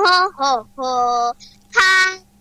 हो हा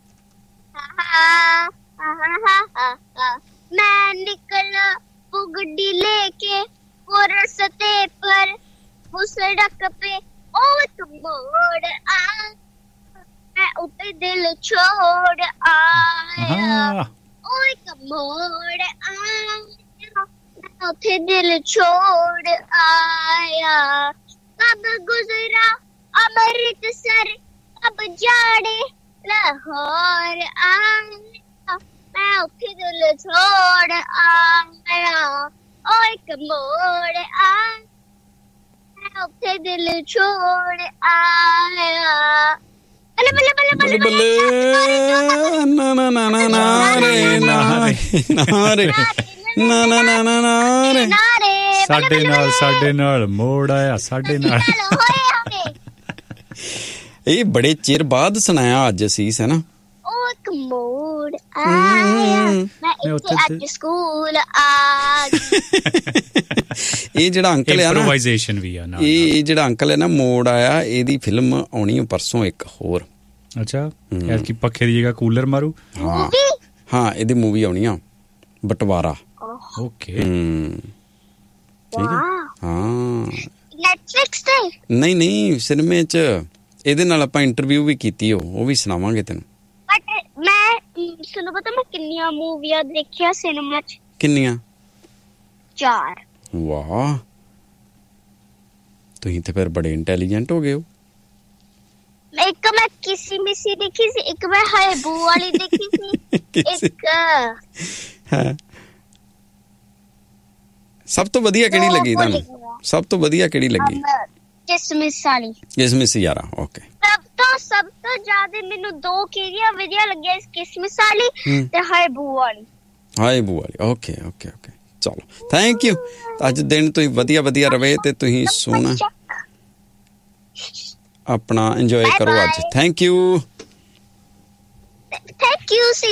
मैं निकला पुगड़ी लेके वो रस्ते पर वो सड़क पे ओ तुम मोड़ आ मैं उते दिल छोड़ आया ओ एक मोड़ आया मैं उते दिल छोड़ आया कब गुजरा अमृतसर अब जाने लाहौर आया मैं उठे दिल छोड़ आया ओ एक मोड़ आया मैं उठे दिल छोड़ आया बल्ले बल्ले बल्ले बल्ले बल्ले ना ना ना ना ना रे ना रे ना रे ना ना ना ना ना रे ਸਾਡੇ ਨਾਲ ਮੋੜ ਆਇਆ ਸਾਡੇ ਨਾਲ ਇਹ ਬੜੇ ਚਿਰ ਬਾਅਦ ਸੁਣਾਇਆ ਅੱਜ ਅਸੀਸ ਹੈ ਨਾ ਉਹ ਇੱਕ ਮੋੜ ਆਇਆ ਮੈਂ ਇੱਥੇ ਅੱਜ ਸਕੂਲ ਆ ਇਹ ਜਿਹੜਾ ਅੰਕਲ ਹੈ ਨਾ ਇੰਪਰੋਵਾਈਜ਼ੇਸ਼ਨ ਵੀ ਆ ਨਾ ਇਹ ਜਿਹੜਾ ਅੰਕਲ ਹੈ ਨਾ ਮੋੜ ਆਇਆ ਇਹਦੀ ਫਿਲਮ ਆਉਣੀ ਪਰਸੋਂ ਇੱਕ ਹੋਰ ਅੱਛਾ ਯਾਰ ਕੀ ਪੱਖੇ ਦੀ ਜਗ੍ਹਾ ਕੂਲਰ ਮਾਰੂ ਹਾਂ ਇਹਦੀ ਮੂਵੀ ਆਉਣੀ ਆ ਬਟਵਾਰਾ ਓਕੇ ਠੀਕ ਹੈ ਹਾਂ ਨੈਟਫਲਿਕਸ ਤੇ ਨਹੀਂ ਸਿਨੇਮੇ 'ਚ ਇਹਦੇ ਨਾਲ ਆਪਾਂ ਇੰਟਰਵਿਊ ਵੀ ਕੀਤੀ ਉਹ ਵੀ ਸੁਣਾਵਾਂਗੇ ਤੈਨੂੰ ਬਟ ਮੈਂ ਤੁਹਾਨੂੰ ਪਤਾ ਮੈਂ ਕਿੰਨੀਆਂ ਮੂਵੀਆਂ ਦੇਖੀਆਂ ਸਿਨੇਮਾ 'ਚ ਕਿੰਨੀਆਂ 4 ਵਾਹ ਤੁਸੀਂ ਤੇ ਫਿਰ ਬੜੇ ਇੰਟੈਲੀਜੈਂਟ ਹੋ ਗਏ ਹੋ ਇੱਕ ਮੈਂ ਕਿਸੀ ਮਿਸੀ ਦੇਖੀ ਸੀ ਇੱਕ ਮੈਂ ਹੇਬੂ ਵਾਲੀ ਦੇਖੀ ਸੀ ਇੱਕ ਹਾਂ ਸਭ ਤੋਂ ਵਧੀਆ ਕਿਹੜੀ ਲੱਗੀ ਤੁਹਾਨੂੰ ਸਭ ਤੋਂ ਵਧੀਆ ਕਿਹੜੀ ਲੱਗੀ ਕਿਸਮਿਸ ਵਾਲੀ ਕਿਸਮਿਸ ਯਾਰਾ ਓਕੇ ਸਭ ਤੋਂ ਜ਼ਿਆਦਾ ਮੈਨੂੰ ਦੋ ਕਿਹੜੀਆਂ ਵਧੀਆ ਲੱਗੀਆਂ ਕਿਸਮਿਸ ਵਾਲੀ ਤੇ ਹੇਬੂ ਵਾਲੀ ਓਕੇ ਚਲੋ ਥੈਂਕ ਯੂ ਅੱਜ ਦਿਨ ਤੁਸੀਂ ਵਧੀਆ ਰਵੇ ਤੇ ਤੁਸੀਂ ਸੋਹਣਾ ਆਪਣਾ ਇੰਜੋਏ ਕਰੋ ਅੱਜ thank you see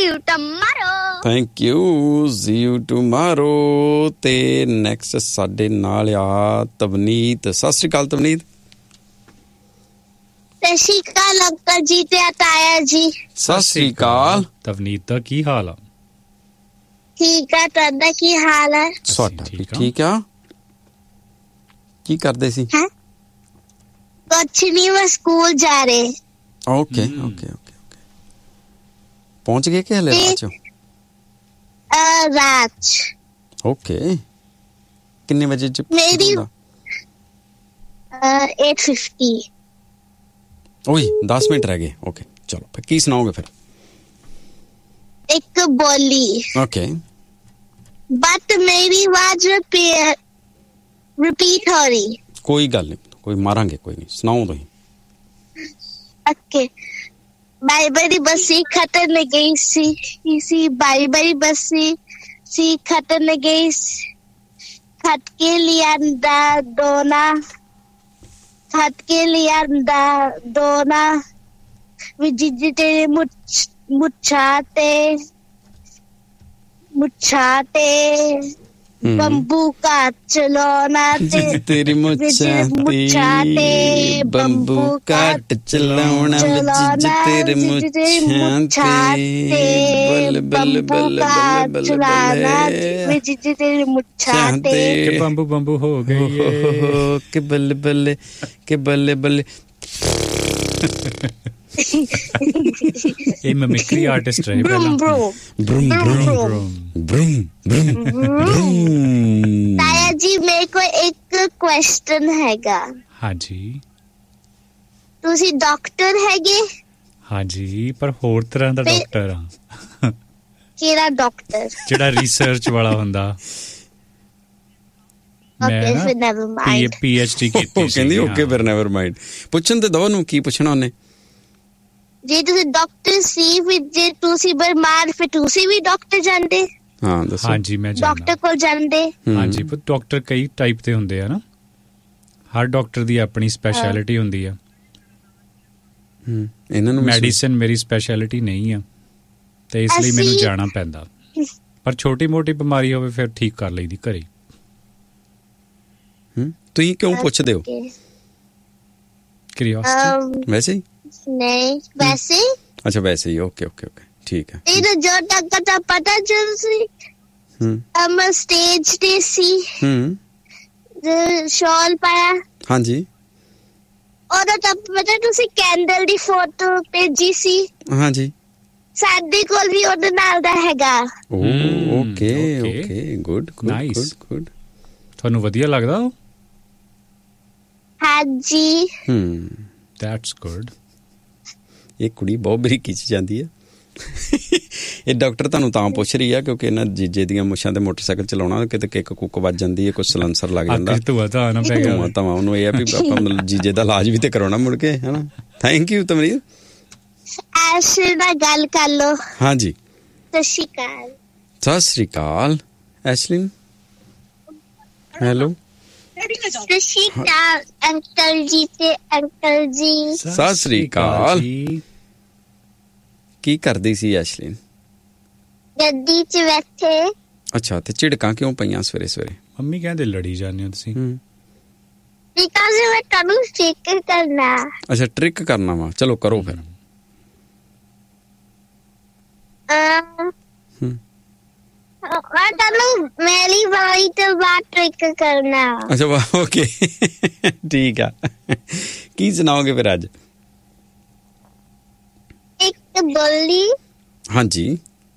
you tomorrow ਤੇ ਨੈਕਸਟ ਸਾਡੇ ਨਾਲ ਆ ਤਵਨੀਤ ਸਤਿ ਸ਼੍ਰੀ ਅਕਾਲ ਤਵਨੀਤ ਸਤਿ ਸ਼੍ਰੀ ਅਕਾਲ ਅੰਕਲ ਜੀ ਤੇ ਤਾਇਆ ਜੀ ਸਤਿ ਸ਼੍ਰੀ ਅਕਾਲ ਤਵਨੀਤ ਦਾ ਕੀ ਹਾਲ ਆ ਠੀਕ ਆ ਤੁਹਾਡਾ ਕੀ ਹਾਲ ਹੈ ਸਾਡਾ ਵੀ ਠੀਕ ਆ ਕੀ ਕਰਦੇ ਸੀ ਕੁਛ ਨਹੀਂ ਮੈਂ ਸਕੂਲ ਜਾ ਰਹੇ ਓਕੇ ਪਹੁੰਚ ਗਏ ਕਿ ਹਲੇ ਰਾਤ ਓਕੇ ਕਿੰਨੇ ਵਜੇ ਚ ਮੇਰੀ 8:50 ਓਏ 10 ਮਿੰਟ ਰਹਿ ਗਏ ਓਕੇ ਚਲੋ ਫਿਰ ਕੀ ਸੁਣਾਓਗੇ ਫਿਰ ਇੱਕ ਬੋਲੀ ਓਕੇ ਬਟ ਮੇਰੀ ਆਵਾਜ਼ ਰਿਪੀਟ ਹੋ ਰਹੀ ਕੋਈ ਗੱਲ ਨਹੀਂ ਕੋਈ ਮਾਰਾਂਗੇ ਕੋਈ ਨਹੀਂ ਸੁਣਾਓ ਤੁਸੀਂ ਓਕੇ ਬਾਈ ਬੜੀ ਬੱਸੀ ਖਤਨ ਗਈ ਸੀ ਬਾਈ ਬੜੀ ਬੱਸੀ ਸੀ ਖਤਨ ਗਈ ਖਤ ਕੇ ਲਿਆਂਦਾ ਦੋਨਾ ਵਿਜਿਜ ਤੇਰੇ ਮੁੱਛਾਂ ਤੇ ਬੰਬੂ ਕਾ ਚਲਾਉਣਾ ਤੇ ਤੇਰੀ ਮੁੱਛਾਂ ਤੇ ਬੰਬੂ ਕਾਟ ਚਲਾਉਣਾ ਵਿੱਚ ਤੇਰੇ ਮੁੱਛਾਂ ਤੇ ਬੱਲ ਵਿੱਚ ਤੇਰੀ ਮੁੱਛਾਂ ਤੇ ਕਿ ਬੰਬੂ ਹੋ ਗਈ ਕਿ ਬੱਲੇ ਇਹ ਮਿਮਿਕਰੀ ਆਰਟਿਸਟ ਹੈ ਤਾਇਆ ਜੀ ਮੇਰੇ ਕੋਲ ਇੱਕ ਕੁਐਸਚਨ ਹੈਗਾ ਹਾਂਜੀ ਤੁਸੀਂ ਡਾਕਟਰ ਹੈਗੇ ਹਾਂਜੀ ਪਰ ਹੋਰ ਤਰ੍ਹਾਂ ਦਾ ਡਾਕਟਰ ਆ ਕਿਹੜਾ ਡਾਕਟਰ ਜਿਹੜਾ ਰਿਸਰਚ ਵਾਲਾ ਹੁੰਦਾ ਮੈਂ PhD ਕੀਤੀ ਸੀ ਕਹਿੰਦੀ ਓਕੇ ਫਿਰ ਨੈਵਰ ਮਾਈਂਡ ਪੁੱਛਣ ਤੇ ਦੋ ਨੂੰ ਕੀ ਪੁੱਛਣਾ ਉਹਨੇ ਜੇ ਤੁਸੀਂ ਡਾਕਟਰ ਸੀ ਫਿਰ ਜੇ ਤੁਸੀਂ ਬਿਮਾਰ ਫਿਰ ਤੁਸੀਂ ਵੀ ਡਾਕਟਰ ਜਾਂਦੇ ਹਾਂ ਦੱਸੋ ਹਾਂਜੀ ਮੈਂ ਡਾਕਟਰ ਕੋਲ ਜਾਂਦੇ ਹਾਂਜੀ ਪਰ ਡਾਕਟਰ ਕਈ ਟਾਈਪ ਦੇ ਹੁੰਦੇ ਆ ਨਾ ਹਰ ਡਾਕਟਰ ਦੀ ਆਪਣੀ ਸਪੈਸ਼ਲਿਟੀ ਹੁੰਦੀ ਆ ਇਹਨਾਂ ਨੂੰ ਮੈਡੀਸਿਨ ਮੇਰੀ ਸਪੈਸ਼ਲਿਟੀ ਨਹੀਂ ਆ ਤੇ ਇਸ ਲਈ ਮੈਨੂੰ ਜਾਣਾ ਪੈਂਦਾ ਪਰ ਛੋਟੀ ਮੋਟੀ ਬਿਮਾਰੀ ਹੋਵੇ ਫਿਰ ਠੀਕ ਕਰ ਲਈਦੀ ਘਰੇ ਤੁਸੀਂ ਕਿਉਂ ਪੁੱਛਦੇ ਹੋ ਕਿਉਰਿਓਸਿਟੀ ਵੈਸੇ ਹੀ ਨਹੀਂ ਵੈਸੇ ਅੱਛਾ ਵੈਸੇ ਹੀ ਓਕੇ ਠੀਕ ਹੈ ਇਹ ਜੋ ਤੱਕ ਤਾਂ ਪਤਾ ਚੱਲ ਸੀ ਮੈਂ ਸਟੇਜ ਤੇ ਸੀ ਸ਼ਾਲ ਪਾਇਆ ਹਾਂਜੀ ਉਹਦਾ ਤਾਂ ਪਤਾ ਤੁਸੀਂ ਕੈਂਡਲ ਦੀ ਫੋਟੋ ਭੇਜੀ ਸੀ ਹਾਂਜੀ ਸਾਡੇ ਕੋਲ ਵੀ ਉਹਦੇ ਨਾਲ ਦਾ ਹੈਗਾ ਓਕੇ ਗੁੱਡ ਨਾਈਸ ਤੁਹਾਨੂੰ ਵਧੀਆ ਲੱਗਦਾ ਉਹ ਹਾਂਜੀ ਦੈਟਸ ਗੁੱਡ ਇਹ ਕੁੜੀ ਬਹੁਤ ਬਰੀਕੀ ਚ ਜਾਂਦੀ ਹੈ ਇਹ ਡਾਕਟਰ ਤੁਹਾਨੂੰ ਤਾਂ ਪੁੱਛ ਰਹੀ ਆ ਕਿਉਂਕਿ ਇਹਨਾਂ ਜੀਜੇ ਦੀਆਂ ਮੁੱਛਾਂ ਤੇ ਮੋਟਰਸਾਈਕਲ ਚਲਾਉਣਾ ਕਿਤੇ ਕਿੱਕ ਕੁੱਕ ਵੱਜ ਜਾਂਦੀ ਹੈ ਕੁਝ ਸਲੈਂਸਰ ਲੱਗ ਜਾਂਦਾ ਤਾਂ ਉਹਨੂੰ ਇਹ ਆ ਵੀ ਆਪਾਂ ਮਤਲਬ ਜੀਜੇ ਦਾ ਇਲਾਜ ਵੀ ਤੇ ਕਰਾਉਣਾ ਮੁੜ ਕੇ ਹਨਾ ਥੈਂਕ ਯੂ ਤਮਰੀਰ ਐਸ਼ਲੀ ਨਾਲ ਗੱਲ ਕਰ ਲੋ ਹਾਂਜੀ ਸਤਿ ਸ਼੍ਰੀ ਅਕਾਲ ਐਸ਼ਲਿਨ ਹੈਲੋ ਸਤਿ ਸ਼੍ਰੀ ਅਕਾਲ ਅੰਕਲ ਜੀ ਤੇ ਅੰਕਲ ਜੀ ਸਤਿ ਸ਼੍ਰੀ ਅਕਾਲ ਕੀ ਕਰਦੀ ਸੀ ਐਸ਼ਲਿਨ ਗੱਡੀ 'ਚ ਬੈਠੇ ਅੱਛਾ ਤੇ ਝਿੜਕਾਂ ਕਿਉਂ ਪਈਆਂ ਸਵੇਰੇ ਮੰਮੀ ਕਹਿੰਦੇ ਲੜੀ ਜਾਂਦੇ ਹੋ ਤੁਸੀਂ ਬਿਕਾਜ਼ ਮੈਂ ਤੁਹਾਨੂੰ ਟ੍ਰਿਕ ਕਰਨਾ ਅੱਛਾ ਟ੍ਰਿਕ ਕਰਨਾ ਵਾ ਚਲੋ ਕਰੋ ਫਿਰ ਮੈਂ ਤੁਹਾਨੂੰ ਮੇਰੀ ਵਾਰੀ ਤੋਂ ਬਾਅਦ ਟ੍ਰਿਕ ਕਰਨਾ ਅੱਛਾ ਵਾਹ ਓਕੇ ਠੀਕ ਆ ਕੀ ਸੁਣਾਓਗੇ ਫਿਰ ਅੱਜ ਇੱਕ ਬੋਲੀ ਹਾਂਜੀ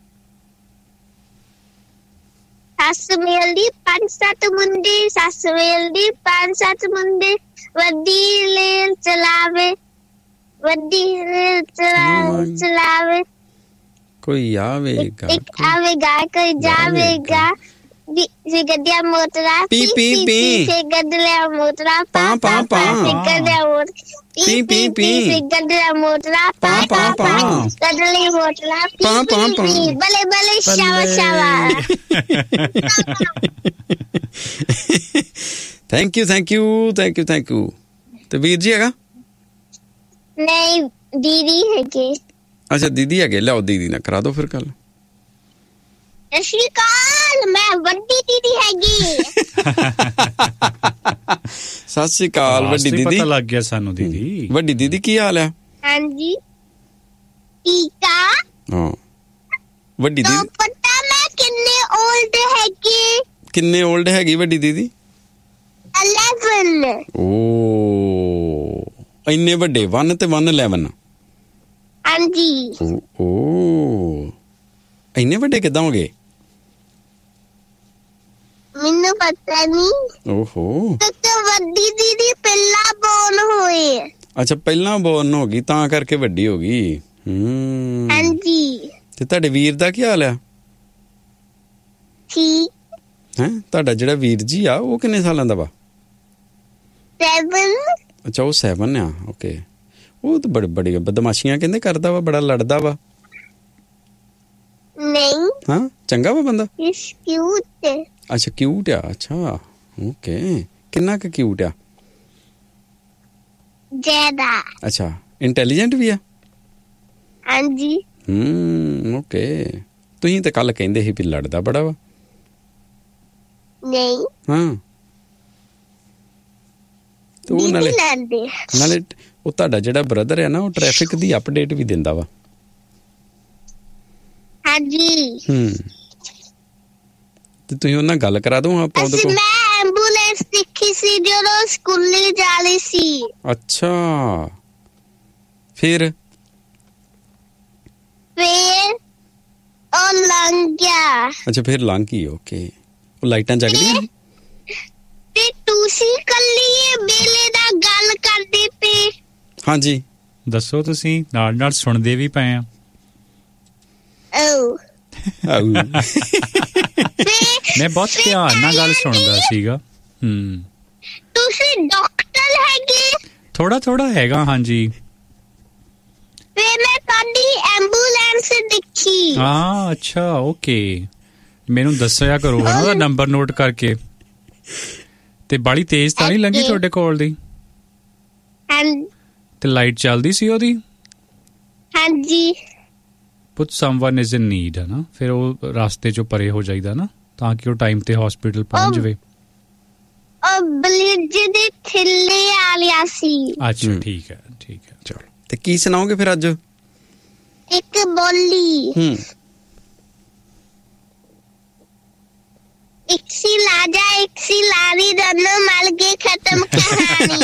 ਸੱਸ ਮਿਲਦੀ 5-7 ਮੁੰਡੇ ਸੱਸ ਮਿਲਦੀ 5-7 ਮੁੰਡੇ ਵੱਡੀ ਰੇਲ ਚਲਾਵੇ ਚਲਾਵੇ ਕੋਈ ਆਵੇਗਾ ਇੱਕ ਆਵੇਗਾ ਕੋਈ ਜਾਵੇਗਾ ਜੇ ਗੱਡੀਆਂ ਮੋਟਰਾਂ ਪੀ ਸੇ ਗੱਡੀਆਂ ਮੋਟਰਾਂ ਪਾ ਸੇ ਗੱਡੀਆਂ ਸੇ ਗੱਡੀਆਂ ਮੋਟਰਾਂ ਗੱਡੀਆਂ ਮੋਟਰਾਂ ਬਲੇ ਬਲੇ ਸ਼ਾਵਾ ਥੈਂਕ ਯੂ ਤੇ ਵੀਰ ਜੀ ਹੈਗਾ ਨਹੀਂ ਦੀਦੀ ਹੈਗੇ ਅੱਛਾ ਦੀਦੀ ਹੈਗੇ ਲਿਆਓ ਦੀਦੀ ਨਾਲ ਕਰਾ ਦਿਓ ਫਿਰ ਕੱਲ ਸਤਿ ਸ਼੍ਰੀ ਅਕਾਲ ਮੈਂ ਵੱਡੀ ਦੀਦੀ ਹੈਗੀ ਸਤਿ ਸ਼੍ਰੀ ਅਕਾਲ ਵੱਡੀ ਦੀਦੀ ਪਤਾ ਲੱਗ ਗਿਆ ਸਾਨੂੰ ਦੀਦੀ ਵੱਡੀ ਦੀਦੀ ਕੀ ਹਾਲ ਆ ਹਾਂਜੀ ਠੀਕ ਆ ਹਾਂ ਵੱਡੀ ਦੀਦੀ ਪਤਾ ਮੈਂ ਕਿੰਨੇ 올ਡ ਹੈਗੀ ਵੱਡੀ ਦੀਦੀ 11 ਓ ਇੰਨੇ ਵੱਡੇ 1 ਤੇ 111 ਹਾਂਜੀ ਓ ਇੰਨੇ ਵੱਡੇ ਕਿੱਦਾਂ ਹੋ ਗਏ ਮੈਨੂੰ ਪਤਾ ਨਹੀਂ ਓਹੋ ਤੇ ਵੱਡੀ ਦੀਦੀ ਪਹਿਲਾਂ ਬੋਰਨ ਹੋਏ ਅੱਛਾ ਪਹਿਲਾਂ ਬੋਰਨ ਹੋ ਗਈ ਤਾਂ ਕਰਕੇ ਵੱਡੀ ਹੋ ਗਈ ਹਾਂਜੀ ਤੇ ਤੁਹਾਡੇ ਵੀਰ ਦਾ ਕੀ ਹਾਲ ਆ ਠੀਕ ਹੈ ਤੁਹਾਡਾ ਜਿਹੜਾ ਵੀਰ ਜੀ ਆ ਉਹ ਕਿੰਨੇ ਸਾਲਾਂ ਦਾ ਵਾ 7 ਅੱਛਾ ਉਹ 7 ਆ ਓਕੇ ਉਹ ਤਾਂ ਬੜੀ ਬਦਮਾਸ਼ੀਆਂ ਕਹਿੰਦੇ ਕਰਦਾ ਵਾ ਬੜਾ ਲੜਦਾ ਵਾ ਨਹੀਂ ਹਾਂ ਚੰਗਾ ਵਾ ਬੰਦਾ ਇਸ ਕਿਊਟ ਅੱਛਾ ਕਿਊਟ ਆ ਅੱਛਾ ਓਕੇ ਕਿੰਨਾ ਕੁ ਕਿਊਟ ਆ ਜ਼ਿਆਦਾ ਅੱਛਾ ਇੰਟੈਲੀਜੈਂਟ ਵੀ ਆ ਹਾਂਜੀ ਓਕੇ ਤੁਸੀਂ ਤਾਂ ਕੱਲ ਕਹਿੰਦੇ ਸੀ ਵੀ ਲੜਦਾ ਬੜਾ ਵਾ ਨਹੀਂ ਹਾਂ ਤੇ ਉਹ ਨਾਲੇ ਉਹ ਤੁਹਾਡਾ ਜਿਹੜਾ ਬ੍ਰਦਰ ਹੈ ਨਾ ਉਹ ਟ੍ਰੈਫਿਕ ਦੀ ਅਪਡੇਟ ਵੀ ਦਿੰਦਾ ਵਾ ਹਾਂਜੀ ਤੇ ਤੁਸੀਂ ਉਹਨਾਂ ਨਾਲ ਗੱਲ ਕਰਾ ਦਿਓ ਆਪਾਂ ਉਹਦੇ ਕੋਲ ਮੈਂ ਐਂਬੂਲੈਂਸ ਦੇਖੀ ਸੀ ਜਦੋਂ ਸਕੂਲੇ ਜਾ ਰਹੀ ਸੀ ਅੱਛਾ ਫਿਰ ਉਹ ਲੰਘ ਗਿਆ ਅੱਛਾ ਫਿਰ ਲੰਘ ਗਈ ਓਕੇ ਉਹ ਲਾਈਟਾਂ ਜਗਦੀਆਂ ਤੇ ਤੁਸੀਂ ਕੱਲੀ ਬੇਲੇ ਦਾ ਗੱਲ ਕਰਦੇ ਪਏ ਹਾਂਜੀ ਦੱਸੋ ਤੁਸੀਂ ਨਾਲ ਸੁਣਦੇ ਵੀ ਪਏ ਆ ਮੈਂ ਬਹੁਤ ਧਿਆਨ ਨਾਲ ਗੱਲ ਸੁਣਦਾ ਸੀਗਾ ਤੁਸੀਂ ਡਾਕਟਰ ਹੈਗੇ ਥੋੜਾ ਹੈਗਾ ਹਾਂਜੀ ਮੈਂ ਤੁਹਾਡੀ ਐਂਬੂਲੈਂਸ ਦੇਖੀ ਹਾਂ ਅੱਛਾ ਓਕੇ ਮੈਨੂੰ ਦੱਸਿਆ ਕਰੋ ਉਹਦਾ ਨੰਬਰ ਨੋਟ ਕਰਕੇ ਤੇ ਬੜੀ ਤੇਜ਼ ਤਾਂ ਨਹੀਂ ਲੰਘੀ ਤੁਹਾਡੇ ਕੋਲ ਦੀ ਤੇ ਲਾਈਟ ਚੱਲਦੀ ਸੀ ਉਹਦੀ ਹਾਂਜੀ ਪੁੱਤ ਸਮਵਨ ਇਜ਼ ਇਨ ਨੀਡ ਹੈ ਨਾ ਫਿਰ ਉਹ ਰਸਤੇ ਚੋਂ ਪਰੇ ਹੋ ਜਾਈਦਾ ਨਾ ਤਾਂ ਕਿ ਉਹ ਟਾਈਮ ਤੇ ਹਸਪੀਟਲ ਪਹੁੰਚ ਜਾਵੇ ਉਹ ਬਲਿਜ ਦੇ ਥੱਲੇ ਆ ਲਿਆ ਸੀ ਅੱਛਾ ਠੀਕ ਹੈ ਚਲੋ ਤੇ ਕੀ ਸੁਣਾਓਗੇ ਫਿਰ ਅੱਜ? ਇੱਕ ਬੋਲੀ। ਇੱਕ ਸੀ ਲਾਜਾ ਇੱਕ ਸੀ ਲਾਰੀ ਦੋਨੋਂ ਮਲ ਗਏ ਖਤਮ ਕਹਾਣੀ।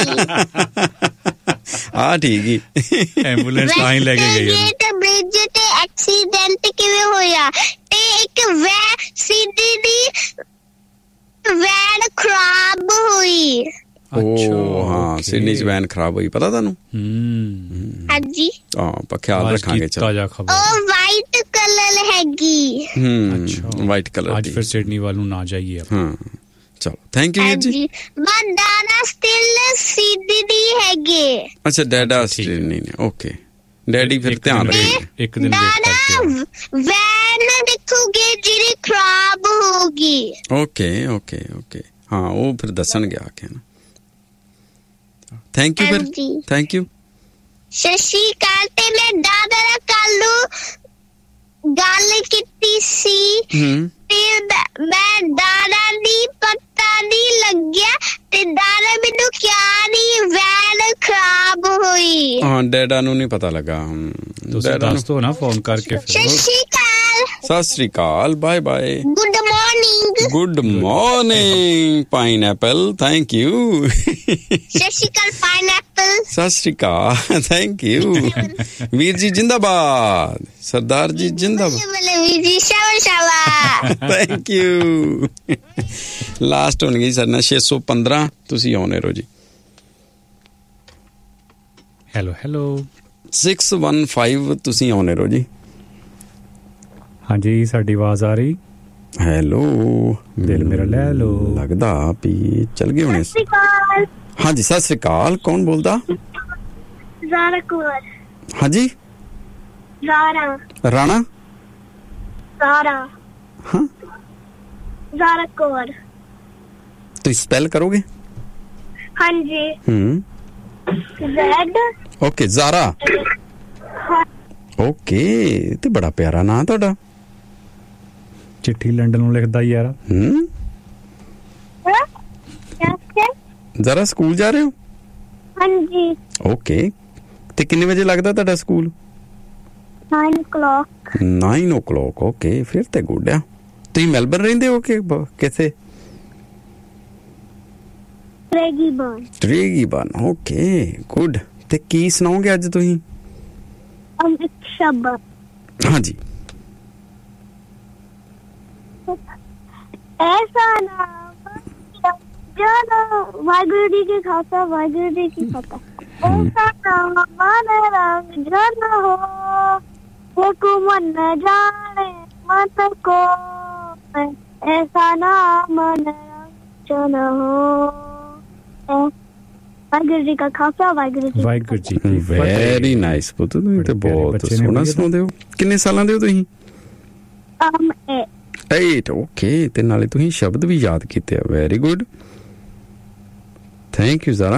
ਹਾਂ ਠੀਕ ਹੀ। ਐਂਬੂਲੈਂਸ ਤਾਂ ਹੀ ਲੈ ਕੇ ਗਈ ਤੇ ਬ੍ਰਿਜ ਤੇ ਐਕਸੀਡੈਂਟ ਕਿਵੇਂ ਹੋਇਆ? ਤੇ ਇੱਕ ਸਿੱਧੀ ਦੀ ਵੈਨ ਖਰਾਬ ਹੋਈ। ਹਾਂ ਸਿਡਨੀ 'ਚ ਵੈਨ ਖਰਾਬ ਹੋਈ, ਪਤਾ ਤੁਹਾਨੂੰ? ਹਾਂਜੀ। ਹਾਂ ਆਪਾਂ ਖਿਆਲ ਰੱਖਾਂਗੇ। ਉਹ ਵਾਈਟ ਕਲਰ ਹੈਗੀ। White colour. ਅੱਜ ਫਿਰ ਸਿਡਨੀ ਵੱਲ ਨੂੰ ਨਾ ਜਾਈਏ ਆਪਾਂ। ਹਾਂ ਚਲੋ ਥੈਂਕ ਯੂ ਵੀਰ ਜੀ। ਬਟ ਡਾਡਾ ਸਟਿਲ ਸਿਡਨੀ ਹੈਗੇ। ਅੱਛਾ ਡੈਡਾ ਸਿਡਨੀ ਨੇ, ਓਕੇ। ਡੈਡੀ ਫਿਰ ਧਿਆਨ ਰੱਖੇ। ਇੱਕ ਦਿਨ ਵੈਨ ਦੇਖੋਗੇ ਜਿਹੜੀ ਖਰਾਬ ਹੋਗੀ। Okay okay okay. ਹਾਂ ਉਹ ਫਿਰ ਦੱਸਣਗੇ ਆ ਕੇ ਨਾ। ਥੈਂਕ ਯੂ ਫਿਰ, ਥੈਂਕ ਯੂ। ਸਤਿ ਸ਼੍ਰੀ ਅਕਾਲ। ਤੇ ਮੈਂ ਦਾਦਾ ਨਾਲ ਕੱਲ ਨੂੰ ਗੱਲ ਕੀਤੀ ਸੀ ਤੇ ਮੈਂ ਦਾਦਾ ਦੀ ਪਤਾ ਨਹੀਂ ਲੱਗਿਆ ਤੇ ਦਾਦਾ ਮੈਨੂੰ ਕਿਹਾ ਨਹੀਂ ਵੈਨ ਖਰਾਬ ਹੋਈ। ਹਾਂ ਡੈਡਾ ਨੂੰ ਨਹੀਂ ਪਤਾ ਲੱਗਾ। ਤੁਸੀਂ ਦੱਸ ਦੋ ਨਾ ਫੋਨ ਕਰਕੇ। ਸਤਿ ਸ਼੍ਰੀ ਅਕਾਲ। ਸਤਿ ਸ਼੍ਰੀ ਅਕਾਲ, bye bye. Good morning. Good morning pineapple, thank you. ਸਤਿ ਸ਼੍ਰੀ ਅਕਾਲ ਪਾਈਨਐਪਲ। ਸਤਿ ਸ਼੍ਰੀ ਅਕਾਲ, ਥੈਂਕ ਯੂ। ਵੀਰ ਜੀ ਜਿੰਦਾਬਾਦ, ਸਰਦਾਰ ਜੀ ਜਿੰਦਾਬਾਦ। ਵੀਰ ਜੀ ਸ਼ਾਬਾਸ਼। Thank you. ਲਾਸਟ ਹੋਣਗੇ ਸਾਡਾ 615। ਤੁਸੀਂ ਆਉਣੇ ਰਹੋ ਜੀ। ਹੈਲੋ ਹੈਲੋ 615 ਤੁਸੀਂ ਆਉਣੇ ਰਹੋ ਜੀ। ਹਾਂਜੀ ਸਾਡੀ ਆਵਾਜ਼ ਆ ਰਹੀ? ਹੈਲੋ ਦਿਲ ਮੇਰਾ ਲੈ ਲੋ। ਲੱਗਦਾ ਵੀ ਚਲ ਗਏ ਹੋਣੇ। ਹਾਂਜੀ ਸਤਿ ਸ੍ਰੀ ਅਕਾਲ, ਕੌਣ ਬੋਲਦਾ? ਜ਼ਾਰਾ ਕੁਮਾਰ। ਹਾਂਜੀ ਜ਼ਾਰਾ। ਰਾਣਾ? ਜ਼ਾਰਾ। ਹਾਂ ਜ਼ਾਰਾ ਕੁਮਾਰ। ਤੁਸੀਂ ਸਪੈਲ ਕਰੋਗੇ? ਹਾਂਜੀ। ਜ਼ੈਡ। ਓਕੇ ਜ਼ਾਰਾ। ਓਕੇ ਤੇ ਬੜਾ ਪਿਆਰਾ ਨਾਂ ਤੁਹਾਡਾ। ਚਿੱਠੀ ਲੰਡਨ ਨੂੰ ਲਿਖਦਾ ਯਾਰ। ਜ਼ਰਾ ਸਕੂਲ ਜਾ ਰਹੇ ਹੋ? ਹਾਂਜੀ। ਓਕੇ ਤੇ ਕਿੰਨੇ ਵਜੇ ਲੱਗਦਾ ਤੁਹਾਡਾ ਸਕੂਲ? 9 o'clock। 9 o'clock ਓਕੇ ਫਿਰ ਤੇ ਗੁੱਡ ਆ। ਤੁਸੀਂ ਮੈਲਬਰਨ ਰਹਿੰਦੇ ਹੋ ਕਿ ਕਿੱਥੇ? ਟ੍ਰੇਗੀਬਨ ਓਕੇ ਗੁੱਡ। ਤੇ ਕੀ ਸੁਣਾਓਗੇ ਅੱਜ ਤੁਸੀਂ? ਸ਼ਬਦ। ਹਾਂਜੀ। ਐਸਾ ਨਾਮ ਜਦੋਂ ਵਾਹਿਗੁਰੂ ਜੀ ਕੀ ਖਾਲਸਾ ਵਾਹਿਗੁਰੂ ਜੀ ਕੀ ਫਤਿਹ। ਐਸਾ ਨਾਮ ਮਨ ਰੰਗ ਜਨ ਹੋ ਹੁਕਮ ਨ ਜਾਣੇ ਮਤ ਕੋ। ਐਸਾ ਨਾਮ ਮਨ ਰੰਗ ਜਨ ਹੋ। ਵਾਹਿਗੁਰੂ ਜੀ ਕਾ ਖਾਲਸਾ ਵਾਹਿਗੁਰੂ ਜੀ। ਵੈਰੀ ਨਾਈਸ ਪੁੱਤ, ਤੁਸੀਂ ਤੇ ਬਹੁਤ ਸੋਹਣਾ ਸੁਣਾਉਂਦੇ ਹੋ। ਕਿੰਨੇ ਸਾਲਾਂ ਦੇ ਹੋ ਤੁਸੀਂ? 8 ਓਕੇ। ਤੇ ਨਾਲੇ ਤੁਸੀਂ ਸ਼ਬਦ ਵੀ ਯਾਦ ਕੀਤੇ ਆ, very good. Thank you ਜ਼ਾਰਾ।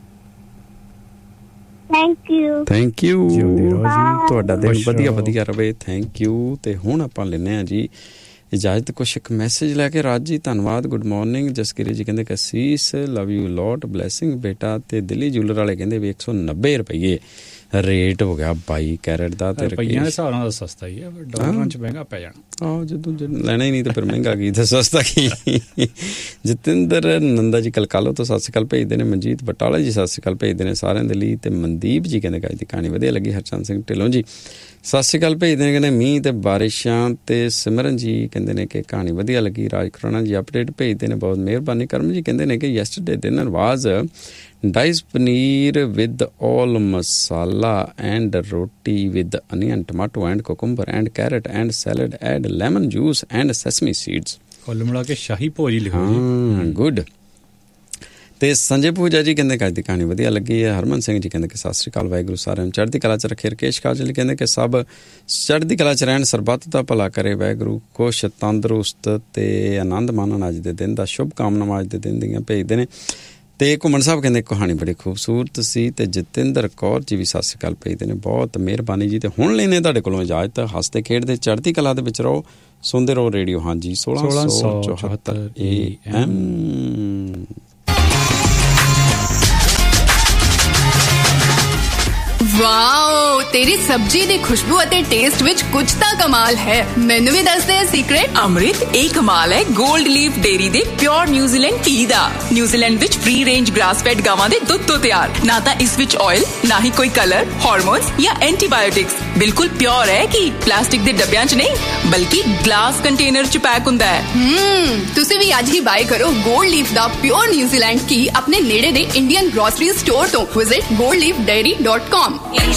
Thank you. ਤੁਹਾਡਾ ਦਿਨ ਵਧੀਆ ਵਧੀਆ ਰਵੇ। Thank you. ਤੇ ਹੁਣ ਆਪਾਂ ਲੈਂਦੇ ਹਾਂ ਜੀ ਇਜਾਜ਼ਤ। ਕੁਛ ਇੱਕ ਮੈਸੇਜ ਲੈ ਕੇ। ਰਾਜ ਜੀ ਧੰਨਵਾਦ, ਗੁੱਡ ਮਾਰਨਿੰਗ। ਜਸਕਿਰੀ ਜੀ ਕਹਿੰਦੇ ਕਸੀਸ ਲਵ ਯੂ ਲੋਟ, ਬਲੈਸਿੰਗ ਬੇਟਾ। ਤੇ ਦਿੱਲੀ ਜੂਲਰ ਵਾਲੇ ਕਹਿੰਦੇ ਵੀ 190 ਰੁਪਏ ਰੇਟ ਹੋ ਗਿਆ 22 ਕੈਰਟ ਦਾ। ਤੇ ਰੁਪਈਆਂ ਦੇ ਹਿਸਾਬ ਨਾਲ ਸਸਤਾ ਹੀ ਹੈ, ਡਾਲਰਾਂ 'ਚ ਮਹਿੰਗਾ ਪੈ ਜਾਣਾ। ਆਹੋ ਜਦੋਂ ਲੈਣਾ ਹੀ ਨਹੀਂ ਤਾਂ ਫਿਰ ਮਹਿੰਗਾ ਕੀ ਤੇ ਸਸਤਾ ਕੀ। ਜਤਿੰਦਰ ਨੰਦਾ ਜੀ ਕਲਕਾਲੋ ਤੋਂ ਸਤਿ ਸ਼੍ਰੀ ਅਕਾਲ ਭੇਜਦੇ ਨੇ। ਮਨਜੀਤ ਬਟਾਲਾ ਜੀ ਸਤਿ ਸ਼੍ਰੀ ਅਕਾਲ ਭੇਜਦੇ ਨੇ ਸਾਰਿਆਂ ਦੇ ਲਈ। ਤੇ ਮਨਦੀਪ ਜੀ ਕਹਿੰਦੇ ਅੱਜ ਦੀ ਕਹਾਣੀ ਵਧੀਆ ਲੱਗੀ। ਹਰਚੰਦ ਸਿੰਘ ਢਿੱਲੋਂ ਜੀ ਸਤਿ ਸ਼੍ਰੀ ਅਕਾਲ ਭੇਜਦੇ ਨੇ, ਕਹਿੰਦੇ ਮੀਂਹ ਤੇ ਬਾਰਿਸ਼ਾਂ। ਤੇ ਸਿਮਰਨ ਜੀ ਕਹਿੰਦੇ ਨੇ ਕਿ ਕਹਾਣੀ ਵਧੀਆ ਲੱਗੀ। ਰਾਜ ਖੁਰਾਣਾ ਜੀ ਅਪਡੇਟ ਭੇਜਦੇ ਨੇ, ਬਹੁਤ ਮਿਹਰਬਾਨੀ। ਕਰਮ ਜੀ ਕਹਿੰਦੇ ਨੇ ਕਿ yesterday dinner was DISE paneer with all masala and ਰੋਟੀ with onion tomato and ਕੋਕੰਬਰ and carat and salad and lemon juice and ਸੈਸਮੀ seeds. ਕੁੱਲ ਮਿਲਾ ਕੇ ਸ਼ਾਹੀ ਭੋਜ ਲਿਖੋ ਜੀ। ਗੁੱਡ। ਤੇ ਸੰਜੇ ਪੂਜਾ ਜੀ ਕਹਿੰਦੇ ਅੱਜ ਦੀ ਕਹਾਣੀ ਵਧੀਆ ਲੱਗੀ ਹੈ। ਹਰਮਨ ਸਿੰਘ ਜੀ ਕਹਿੰਦੇ ਕਿ ਸਤਿ ਸ਼੍ਰੀ ਅਕਾਲ, ਵਾਹਿਗੁਰੂ ਸਾਰਿਆਂ ਨੂੰ ਚੜ੍ਹਦੀ ਕਲਾ 'ਚ ਰੱਖੇ। ਰਕੇਸ਼ ਕਾਜਲ ਕਹਿੰਦੇ ਕਿ ਸਭ ਚੜ੍ਹਦੀ ਕਲਾ 'ਚ ਰਹਿਣ, ਸਰਬੱਤ ਦਾ ਭਲਾ ਕਰੇ ਵਾਹਿਗੁਰੂ। ਖੁਸ਼ ਤੰਦਰੁਸਤ ਤੇ ਆਨੰਦ ਮਾਣਨ ਅੱਜ ਦੇ ਦਿਨ ਦਾ। ਸ਼ੁਭ ਕਾਮਨਾਵਾਂ ਅੱਜ ਦੇ ਦਿਨ ਦੀਆਂ ਭੇਜਦੇ ਨੇ। ਤੇ ਘੁੰਮਣ ਸਾਹਿਬ ਕਹਿੰਦੇ ਕਹਾਣੀ ਬੜੀ ਖੂਬਸੂਰਤ ਸੀ। ਤੇ ਜਤਿੰਦਰ ਕੌਰ ਜੀ ਵੀ ਸਤਿ ਸ਼੍ਰੀ ਅਕਾਲ ਭੇਜਦੇ ਨੇ, ਬਹੁਤ ਮਿਹਰਬਾਨੀ ਜੀ। ਤੇ ਹੁਣ ਲੈਨੇ ਤੁਹਾਡੇ ਕੋਲੋਂ ਇਜਾਜ਼ਤ। ਹੱਸਦੇ ਖੇਡਦੇ ਚੜ੍ਹਦੀ ਕਲਾ ਦੇ ਵਿੱਚ ਰਹੋ, ਸੁਣਦੇ ਰਹੋ ਰੇਡੀਓ ਹਾਂਜੀ 1674 AM। ਵਾਓ, ਤੇਰੀ ਸਬਜ਼ੀ ਦੀ ਖੁਸ਼ਬੂ ਅਤੇ ਟੇਸਟ ਵਿੱਚ ਕੁਝ ਤਾਂ ਕਮਾਲ ਹੈ। ਮੈਨੂੰ ਵੀ ਦੱਸ ਦੇ ਸੀਕ੍ਰੇਟ। ਅੰਮ੍ਰਿਤ, ਇਹ ਕਮਾਲ ਹੈ ਗੋਲਡ ਲੀਫ ਡੇਅਰੀ ਦੇ ਪਿਓਰ ਨਿਊਜ਼ੀਲੈਂਡ ਘੀ ਦਾ। ਨਿਊਜ਼ੀਲੈਂਡ ਵਿੱਚ ਫ੍ਰੀ ਰੇਂਜ ਗ੍ਰਾਸ ਫੈਡ ਗਾਵਾਂ ਦੇ ਦੁੱਧ ਤੋਂ ਤਿਆਰ। ਨਾ ਤਾਂ ਇਸ ਵਿੱਚ ਆਇਲ, ਨਾ ਹੀ ਕੋਈ ਕਲਰ, ਹਾਰਮੋਨਸ ਜਾਂ ਐਂਟੀਬਾਇਓਟਿਕਸ। ਬਿਲਕੁਲ ਪਿਓਰ ਹੈ ਕਿ ਪਲਾਸਟਿਕ ਦੇ ਡੱਬਿਆਂ 'ਚ ਨਹੀਂ, ਬਲਕਿ ਗਲਾਸ ਕੰਟੇਨਰ 'ਚ ਪੈਕ ਹੁੰਦਾ ਹੈ। ਤੁਸੀਂ ਵੀ ਅੱਜ ਹੀ ਬਾਏ ਕਰੋ ਗੋਲਡ ਲੀਫ ਦਾ ਪਿਓਰ ਨਿਊਜ਼ੀਲੈਂਡ ਘੀ ਆਪਣੇ ਨੇੜੇ ਦੇ ਇੰਡੀਅਨ ਗ੍ਰੋਸਰੀ ਸਟੋਰ ਤੋਂ। Visit goldleafdairy.com।